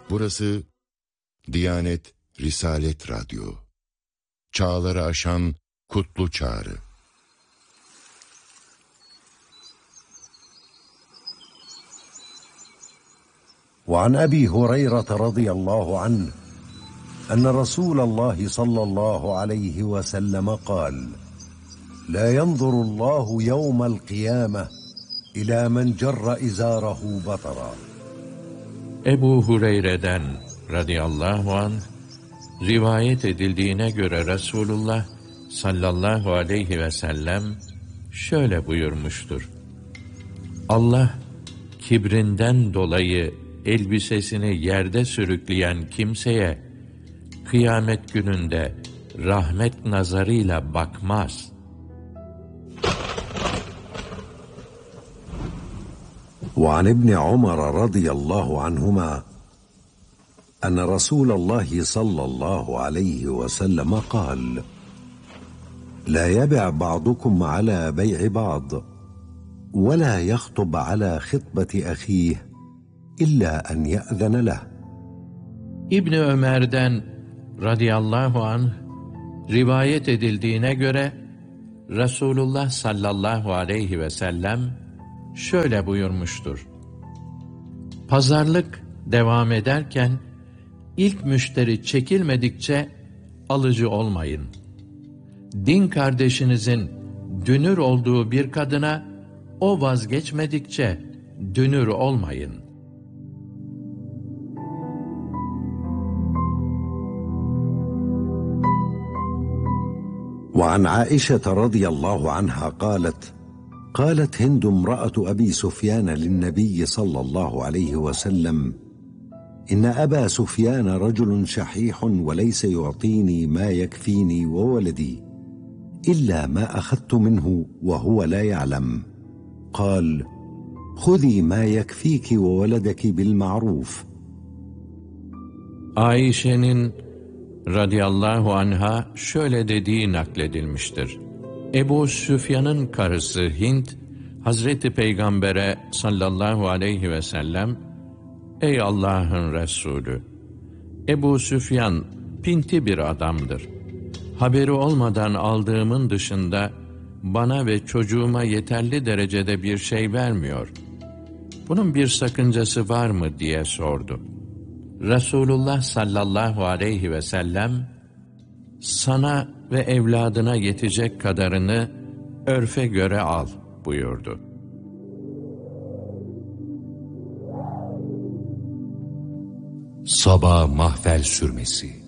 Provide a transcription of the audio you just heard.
Burası Diyanet Risalet Radyo. Çağları aşan kutlu çağrı. وعن أبي هريرة رضي الله عنه أن رسول الله صلى الله عليه وسلم قال: لا ينظر الله يوم القيامة إلى من جر إزاره بطرا. Ebu Hureyre'den radıyallahu anh rivayet edildiğine göre Resulullah sallallahu aleyhi ve sellem şöyle buyurmuştur: Allah kibrinden dolayı elbisesini yerde sürükleyen kimseye kıyamet gününde rahmet nazarıyla bakmaz. وعن ابن عمر رضي الله عنهما أن رسول الله صلى الله عليه وسلم قال: لا يبع بعضكم على بيع بعض ولا يخطب على خطبة أخيه إلا أن يأذن له. İbni Ömer'den radıyallahu anh rivayet edildiğine göre Resulullah sallallahu aleyhi ve sellem şöyle buyurmuştur: Pazarlık devam ederken ilk müşteri çekilmedikçe alıcı olmayın. Din kardeşinizin dünür olduğu bir kadına o vazgeçmedikçe dünür olmayın. وعن عائشة رضي الله عنها قالت هند امرأة أبي سفيان للنبي صلى الله عليه وسلم: إن أبا سفيان رجل شحيح وليس يعطيني ما يكفيني وولدي إلا ما أخذت منه وهو لا يعلم. قال: خذي ما يكفيك وولدك بالمعروف. Ayşe'nin radıyallahu anha şöyle dediği nakledilmiştir: Ebu Süfyan'ın karısı Hint, Hazreti Peygamber'e sallallahu aleyhi ve sellem, ''Ey Allah'ın Resulü, Ebu Süfyan pinti bir adamdır. Haberi olmadan aldığımın dışında bana ve çocuğuma yeterli derecede bir şey vermiyor. Bunun bir sakıncası var mı?'' diye sordu. Resulullah sallallahu aleyhi ve sellem, sana ve evladına yetecek kadarını örfe göre al buyurdu. Sabah mahvel sürmesi.